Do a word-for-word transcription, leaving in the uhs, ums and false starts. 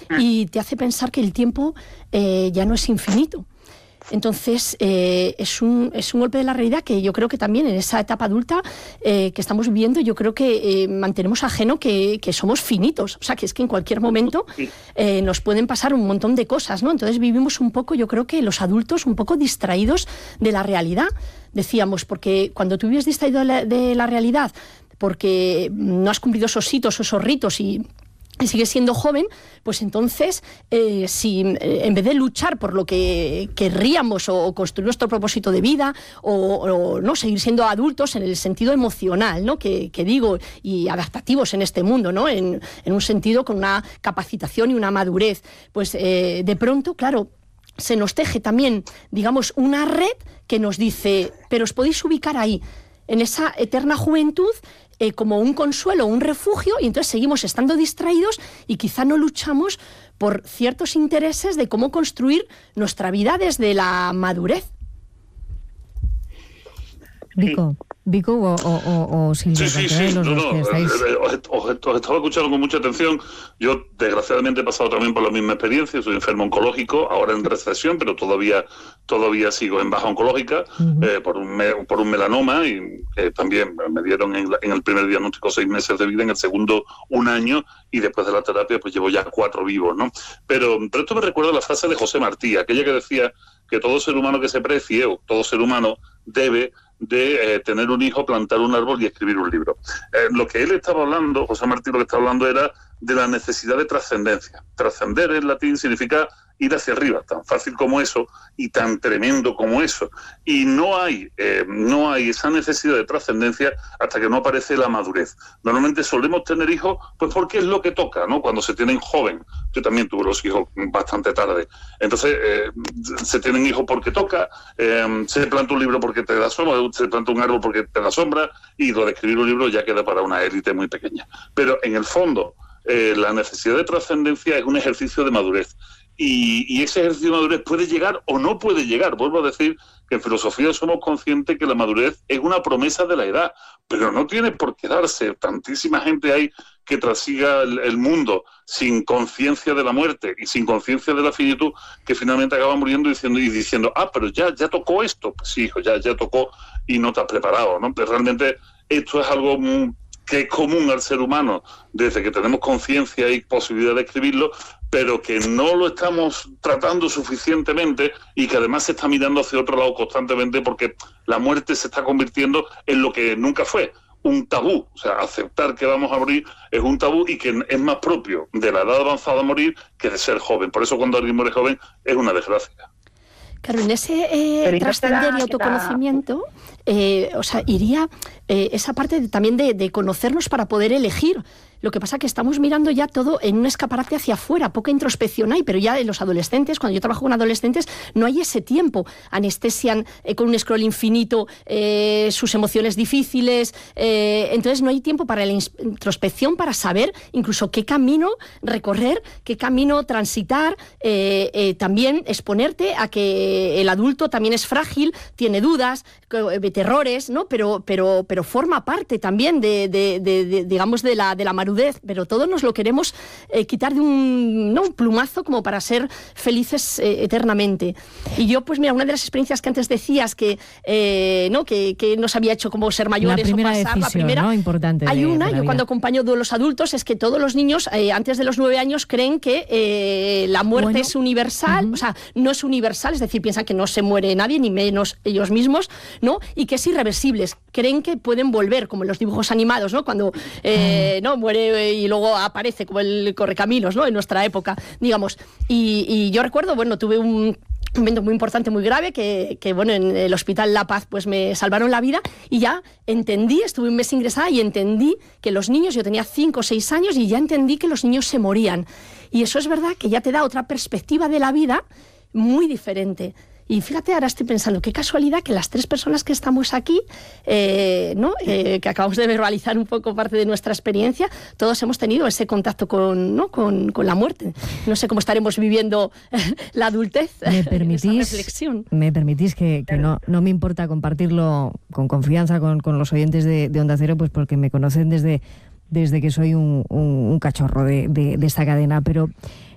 y te hace pensar que el tiempo eh, ya no es infinito. Entonces, eh, es, un, es un golpe de la realidad que yo creo que también en esa etapa adulta eh, que estamos viviendo, yo creo que eh, mantenemos ajeno que, que somos finitos. O sea, que es que en cualquier momento eh, nos pueden pasar un montón de cosas, ¿no? Entonces vivimos un poco, yo creo que los adultos, un poco distraídos de la realidad. Decíamos, porque cuando tú vives distraído de la, de la realidad, porque no has cumplido esos hitos, esos ritos y... y sigues siendo joven, pues entonces, eh, si eh, en vez de luchar por lo que querríamos o, o construir nuestro propósito de vida o, o no seguir siendo adultos en el sentido emocional, ¿no? que, que digo, y adaptativos en este mundo, ¿no? en, en un sentido con una capacitación y una madurez, pues eh, de pronto, claro, se nos teje también, digamos, una red que nos dice, pero os podéis ubicar ahí, en esa eterna juventud, Eh, como un consuelo, un refugio, y entonces seguimos estando distraídos y quizá no luchamos por ciertos intereses de cómo construir nuestra vida desde la madurez. Vico, Vico o, o, o, o Silvia, sí, sí, sí, los no, dos no, que estáis... os, os, os estaba escuchando con mucha atención. Yo, desgraciadamente, he pasado también por la misma experiencia. Soy enfermo oncológico, ahora en recesión, pero todavía todavía sigo en baja oncológica uh-huh. eh, por, un me, por un melanoma, y eh, también me dieron en, la, en el primer diagnóstico seis meses de vida, en el segundo un año, y después de la terapia pues llevo ya cuatro vivos, ¿no? Pero, pero esto me recuerda la frase de José Martí, aquella que decía que todo ser humano que se precie, o todo ser humano debe de eh, tener un hijo, plantar un árbol y escribir un libro. Eh, lo que él estaba hablando, José Martí, lo que estaba hablando era de la necesidad de trascendencia. Trascender en latín significa ir hacia arriba, tan fácil como eso y tan tremendo como eso. Y no hay, eh, no hay esa necesidad de trascendencia hasta que no aparece la madurez. Normalmente solemos tener hijos pues porque es lo que toca, ¿no? Cuando se tienen joven. Yo también tuve los hijos bastante tarde. Entonces, eh, se tienen hijos porque toca, eh, se planta un libro porque te da sombra, se planta un árbol porque te da sombra, y lo de escribir un libro ya queda para una élite muy pequeña. Pero en el fondo, eh, la necesidad de trascendencia es un ejercicio de madurez. Y, y ese ejercicio de madurez puede llegar o no puede llegar. Vuelvo a decir que en filosofía somos conscientes que la madurez es una promesa de la edad, pero no tiene por qué darse. Tantísima gente hay que trasiga el, el mundo sin conciencia de la muerte y sin conciencia de la finitud, que finalmente acaba muriendo diciendo, y diciendo, ah, pero ya, ya tocó esto. Pues sí, hijo, ya, ya tocó y no te has preparado, ¿no? Pero realmente esto es algo que es común al ser humano desde que tenemos conciencia y posibilidad de escribirlo, pero que no lo estamos tratando suficientemente y que además se está mirando hacia otro lado constantemente, porque la muerte se está convirtiendo en lo que nunca fue, un tabú. O sea, aceptar que vamos a morir es un tabú y que es más propio de la edad avanzada a morir que de ser joven. Por eso cuando alguien muere joven es una desgracia. Claro, en ese eh, trascender y autoconocimiento, eh, o sea, iría eh, esa parte de, también de, de conocernos para poder elegir. Lo que pasa es que estamos mirando ya todo en un escaparate hacia afuera, poca introspección hay, pero ya en los adolescentes, cuando yo trabajo con adolescentes, no hay ese tiempo. Anestesian eh, con un scroll infinito eh, sus emociones difíciles, eh, entonces no hay tiempo para la introspección, para saber incluso qué camino recorrer, qué camino transitar, eh, eh, también exponerte a que el adulto también es frágil, tiene dudas, eh, terrores, ¿no? Pero, pero, pero forma parte también de, de, de, de digamos, de la, de la madurez, pero todos nos lo queremos eh, quitar de un, ¿no? un plumazo como para ser felices eh, eternamente. Y yo, pues mira, una de las experiencias que antes decías que, eh, ¿no? que, que nos había hecho como ser mayores, la primera o pasar, decisión, la primera, ¿no? Importante. Hay de, una, de yo vida. cuando acompaño a los adultos, es que todos los niños eh, antes de los nueve años creen que eh, la muerte bueno, es universal, uh-huh. o sea, no es universal, es decir, piensan que no se muere nadie, ni menos ellos mismos, ¿no? Y que es irreversible. Creen que pueden volver, como en los dibujos animados, ¿no? Cuando eh, uh-huh. no muere y luego aparece como el correcaminos, ¿no? En nuestra época, digamos. Y, y yo recuerdo, bueno, tuve un un momento muy importante, muy grave, que, que bueno, en el Hospital La Paz pues me salvaron la vida, y ya entendí, estuve un mes ingresada y entendí que los niños, yo tenía cinco o seis años y ya entendí que los niños se morían. Y eso es verdad que ya te da otra perspectiva de la vida muy diferente. Y fíjate, ahora estoy pensando, qué casualidad que las tres personas que estamos aquí, eh, ¿no? eh, que acabamos de verbalizar un poco parte de nuestra experiencia, todos hemos tenido ese contacto con, ¿no? con, con la muerte. No sé cómo estaremos viviendo la adultez. ¿Me permitís, reflexión. ¿me permitís que, que no, no me importa compartirlo con confianza con, con los oyentes de, de Onda Cero, pues porque me conocen desde, desde que soy un, un, un cachorro de, de, de esta cadena, pero